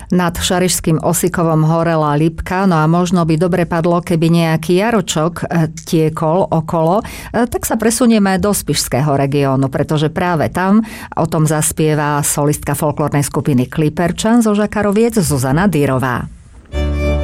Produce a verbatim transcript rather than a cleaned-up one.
Nad Šarišským Osikovom horela Lipka, no a možno by dobre padlo, keby nejaký jaročok tiekol okolo, tak sa presunieme do Spišského regiónu, pretože práve tam o tom zaspieva solistka folklórnej skupiny Kliperčan zo Žakaroviec Zuzana Dýrová.